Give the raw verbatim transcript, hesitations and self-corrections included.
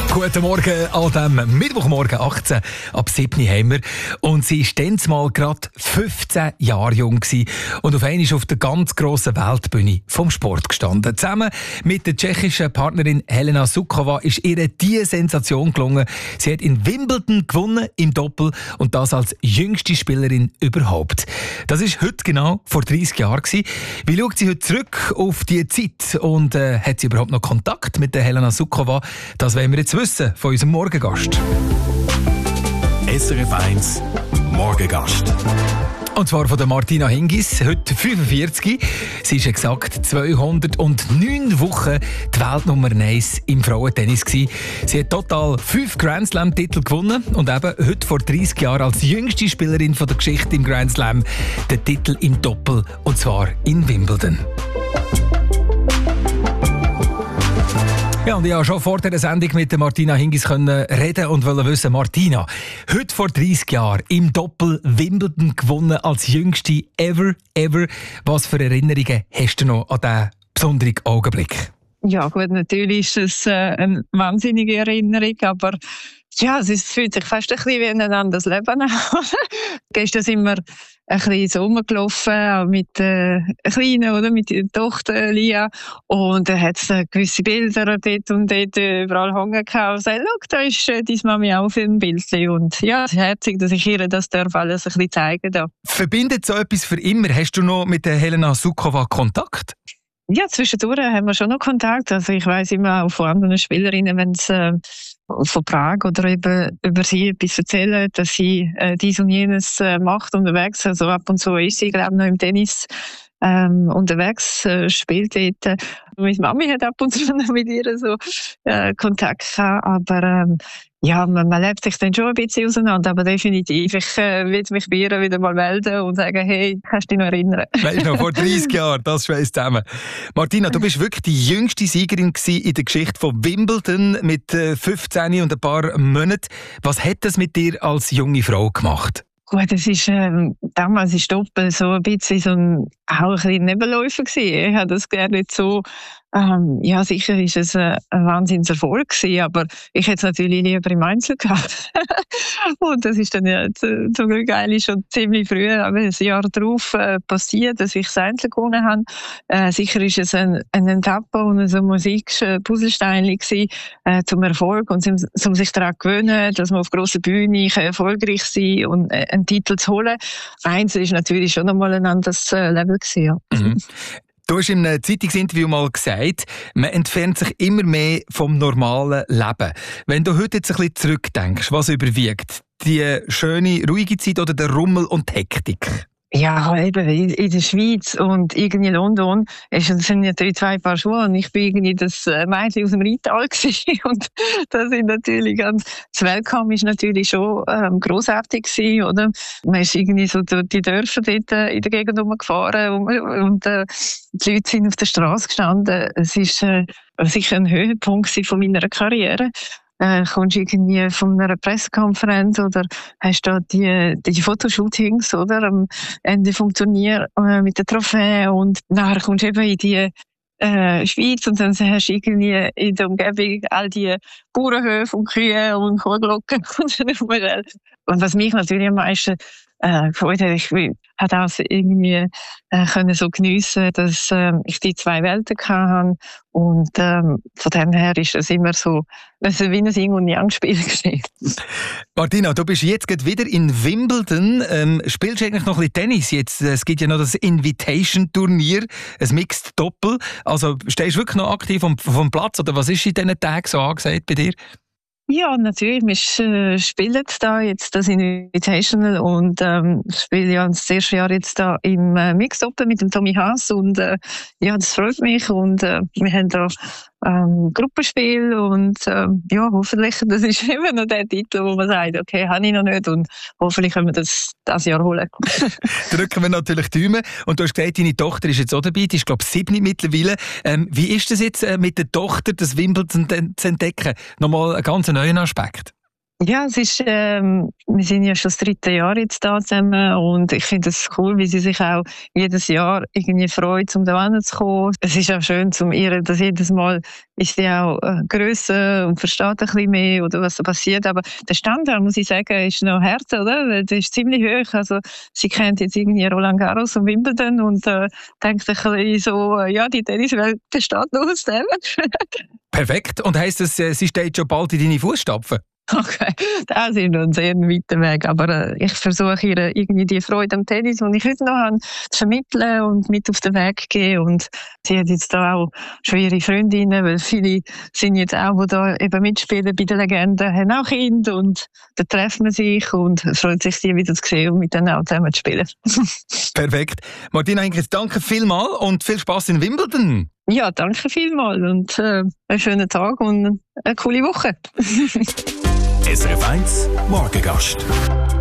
Guten Morgen an diesem Mittwochmorgen, achtzehn ab sieben haben wir. Und sie war dann mal gerade fünfzehn Jahre jung gewesen und auf einmal auf der ganz grossen Weltbühne vom Sport gestanden. Zusammen mit der tschechischen Partnerin Helena Suková ist ihr diese Sensation gelungen. Sie hat in Wimbledon gewonnen im Doppel und das als jüngste Spielerin überhaupt. Das war heute genau vor dreißig Jahren gewesen. Wie schaut sie heute zurück auf diese Zeit und äh, hat sie überhaupt noch Kontakt mit der Helena Suková? Das wollen wir jetzt wissen von unserem Morgengast. S R F eins Morgengast. Und zwar von der Martina Hingis, heute fünfundvierzig. Sie ist exakt zweihundertneun Wochen die Weltnummer eins im Frauentennis gewesen. Sie hat total fünf Grand Slam-Titel gewonnen und eben heute vor dreißig Jahren als jüngste Spielerin von der Geschichte im Grand Slam den Titel im Doppel, und zwar in Wimbledon. Ja, und ich konnte schon vor dieser Sendung mit Martina Hingis reden und wollte wissen, Martina, heute vor dreißig Jahren im Doppel Wimbledon gewonnen als jüngste ever, ever. Was für Erinnerungen hast du noch an diesen besonderen Augenblick? Ja gut, natürlich ist es äh, eine wahnsinnige Erinnerung, aber ja, es fühlt sich fast ein bisschen wie ein anderes Leben an. Gestern sind wir ein bisschen so rumgelaufen, auch mit äh, Kleinen, oder, mit der Tochter Lia. Und da hat es äh, gewisse Bilder dort und dort überall hängen gehabt. Und sagte, schau, da ist äh, deine Mami auch für ein Bildchen. Und ja, es ist herzig, dass ich ihr das darf alles ein bisschen zeigen darf. Verbindet so etwas für immer? Hast du noch mit der Helena Suková Kontakt? Ja, zwischendurch haben wir schon noch Kontakt. Also ich weiss immer auch von anderen Spielerinnen, wenn sie äh, von Prag oder eben über sie etwas erzählen, dass sie äh, dies und jenes äh, macht unterwegs. Also ab und zu ist sie, glaube ich, noch im Tennis ähm, unterwegs, äh, spielt dort. Meine Mami hat ab und zu noch mit ihr so äh, Kontakt gehabt, aber ähm, ja, man, man lebt sich dann schon ein bisschen auseinander, aber definitiv. Ich äh, will mich bei ihr wieder mal melden und sagen, hey, kannst du dich noch erinnern? Weißt du noch, vor dreißig Jahren, das schweißt zusammen. Martina, du bist wirklich die jüngste Siegerin in der Geschichte von Wimbledon mit äh, fünfzehn und ein paar Monaten. Was hat das mit dir als junge Frau gemacht? Gut, es ist, ähm, damals ist Doppel so ein bisschen so ein, auch ein bisschen Nebenläufer gewesen. Ich habe das gerne nicht so, ähm, ja, sicher ist es ein, ein Wahnsinnserfolg gewesen, aber ich hätte es natürlich lieber im Einzel gehabt. Und das ist dann ja zum Glück eigentlich schon ziemlich früh, aber ein Jahr darauf äh, passiert, dass ich das Einzel gewonnen habe. Äh, sicher ist es ein, ein Etappe und so ein Musik-Puzzlestein gewesen, äh, zum Erfolg und zum, zum sich daran gewöhnen, dass man auf grosser Bühne erfolgreich sein und äh, einen Titel zu holen. Einzel ist natürlich schon nochmal ein anderes äh, Level gewesen, ja. Mhm. Du hast in einem Zeitungsinterview mal gesagt, man entfernt sich immer mehr vom normalen Leben. Wenn du heute jetzt ein bisschen zurückdenkst, was überwiegt? Die schöne, ruhige Zeit oder der Rummel und die Hektik? Ja, eben, in der Schweiz und irgendwie in London das sind natürlich zwei Paar Schuhe und ich bin irgendwie das Mädchen aus dem Rheintal gewesen und das sind natürlich ganz, das Welcome ist natürlich schon ähm, grossartig gewesen, oder? Man ist irgendwie so durch die Dörfer dort äh, in der Gegend rumgefahren und, und äh, die Leute sind auf der Straße gestanden. Es ist äh, sicher ein Höhepunkt von meiner Karriere. Äh, kommst du irgendwie von einer Pressekonferenz oder hast du die, die Fotoshootings, oder? Am Ende vom Turnier äh, mit der Trophäe und nachher kommst du eben in die äh, Schweiz und dann hast du irgendwie in der Umgebung all die Bauernhöfe und Kühe und Kuhglocken und was mich natürlich am meisten äh, gefreut hat, ich hat auch irgendwie äh, können so geniessen, dass äh, ich die zwei Welten hatte und ähm, von dem her ist das immer so also wie ein Yin- und Yang-Spiel gewesen. Martina, du bist jetzt gerade wieder in Wimbledon. Ähm, spielst du eigentlich noch ein bisschen Tennis jetzt? Es gibt ja noch das Invitation-Turnier, ein Mixed-Doppel. Also stehst du wirklich noch aktiv vom, vom Platz oder was ist in diesen Tagen so angesagt bei dir? Ja, natürlich. Wir äh, spielen da jetzt das Invitational und ähm, spiele ja das erste Jahr jetzt da im äh, Mixed-Doppel mit dem Tommy Haas und äh, ja, das freut mich und äh, wir haben da ähm, Gruppenspiel und äh, ja, hoffentlich, das ist immer noch der Titel, wo man sagt, okay, habe ich noch nicht und hoffentlich können wir das dieses Jahr holen. Drücken wir natürlich die Daumen. Und du hast gesagt, deine Tochter ist jetzt auch dabei, die ist glaube ich sieben mittlerweile. Ähm, wie ist das jetzt äh, mit der Tochter, das Wimbledon zu entdecken? Nochmal ein ganz neuer Aspekt. Ja, es ist, ähm, wir sind ja schon das dritte Jahr jetzt da zusammen und ich finde es cool, wie sie sich auch jedes Jahr irgendwie freut, um da hinzukommen. Es ist auch schön, zum ihr, dass jedes Mal ist sie auch äh, grösser und versteht ein bisschen mehr oder was so passiert. Aber der Standard, muss ich sagen, ist noch Herz, oder? Weil der ist ziemlich hoch. Also sie kennt jetzt irgendwie Roland Garros und Wimbledon und äh, denkt ein bisschen so, äh, ja, die Tenniswelt besteht nur aus dem. Perfekt. Und heisst das, sie steht schon bald in deine Fußstapfen? Okay, das ist noch ein sehr weiter Weg, aber äh, ich versuche ihr irgendwie die Freude am Tennis, die ich heute noch habe, zu vermitteln und mit auf den Weg gehen. Und sie hat jetzt da auch schon ihre Freundinnen, weil viele sind jetzt auch, die da eben mitspielen bei den Legenden, haben auch Kinder und da treffen wir sich und es freut sich, sie wieder zu sehen und mit denen auch zusammen zu spielen. Perfekt. Martina Hinrichs, danke vielmals und viel Spass in Wimbledon. Ja, danke vielmals und äh, einen schönen Tag und eine coole Woche. S R F eins Morgengast.